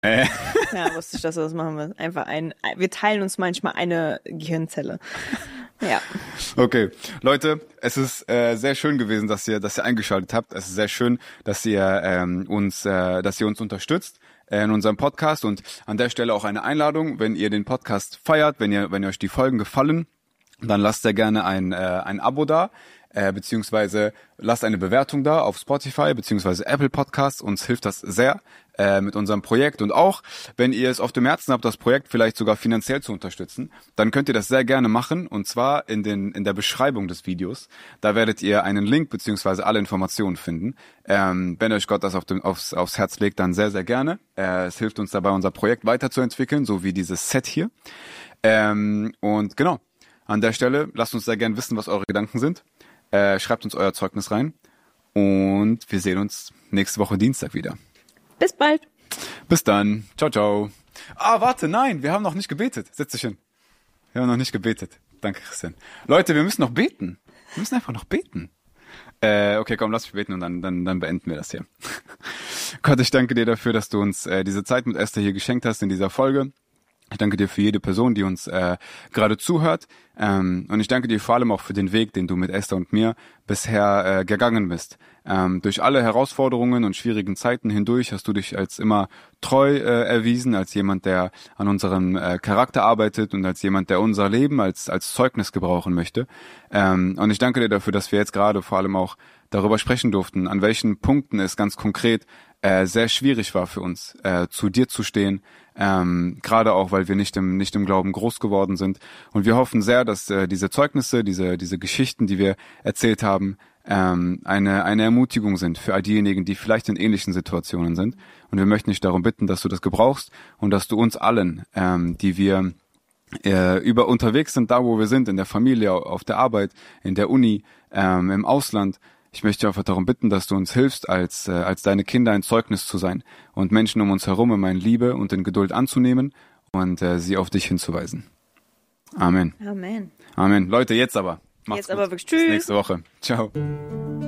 Ja, wusste ich, dass wir das machen. Wir teilen uns manchmal eine Gehirnzelle. Ja. Okay, Leute, es ist sehr schön gewesen, dass ihr eingeschaltet habt. Es ist sehr schön, dass ihr uns unterstützt in unserem Podcast, und an der Stelle auch eine Einladung: Wenn ihr den Podcast feiert, wenn ihr euch die Folgen gefallen, dann lasst sehr gerne ein Abo da, beziehungsweise lasst eine Bewertung da auf Spotify beziehungsweise Apple Podcasts. Uns hilft das sehr mit unserem Projekt, und auch wenn ihr es auf dem Herzen habt, das Projekt vielleicht sogar finanziell zu unterstützen, dann könnt ihr das sehr gerne machen, und zwar in der Beschreibung des Videos. Da werdet ihr einen Link beziehungsweise alle Informationen finden. Wenn euch Gott das aufs Herz legt, dann sehr, sehr gerne. Es hilft uns dabei, unser Projekt weiterzuentwickeln, so wie dieses Set hier. Und genau, an der Stelle lasst uns sehr gerne wissen, was eure Gedanken sind. Schreibt uns euer Zeugnis rein, und wir sehen uns nächste Woche Dienstag wieder. Bis bald. Bis dann. Ciao, ciao. Warte, nein, wir haben noch nicht gebetet. Setz dich hin. Wir haben noch nicht gebetet. Danke, Christian. Leute, wir müssen noch beten. Wir müssen einfach noch beten. Okay, komm, lass mich beten, und dann beenden wir das hier. Gott, ich danke dir dafür, dass du uns diese Zeit mit Esther hier geschenkt hast in dieser Folge. Ich danke dir für jede Person, die uns gerade zuhört. Und ich danke dir vor allem auch für den Weg, den du mit Esther und mir bisher gegangen bist. Durch alle Herausforderungen und schwierigen Zeiten hindurch hast du dich als immer treu erwiesen, als jemand, der an unserem Charakter arbeitet, und als jemand, der unser Leben als Zeugnis gebrauchen möchte. Und ich danke dir dafür, dass wir jetzt gerade vor allem auch darüber sprechen durften, an welchen Punkten es ganz konkret sehr schwierig war für uns, zu dir zu stehen, gerade auch, weil wir nicht im Glauben groß geworden sind. Und wir hoffen sehr, dass diese Zeugnisse, diese Geschichten, die wir erzählt haben, eine Ermutigung sind für all diejenigen, die vielleicht in ähnlichen Situationen sind. Und wir möchten dich darum bitten, dass du das gebrauchst, und dass du uns allen, die wir unterwegs sind, da wo wir sind, in der Familie, auf der Arbeit, in der Uni, im Ausland, ich möchte einfach darum bitten, dass du uns hilfst, als deine Kinder ein Zeugnis zu sein und Menschen um uns herum in Liebe und in Geduld anzunehmen und sie auf dich hinzuweisen. Amen. Amen. Amen. Leute, jetzt aber. Macht's Jetzt gut. aber wirklich. Tschüss. Bis nächste Woche. Ciao.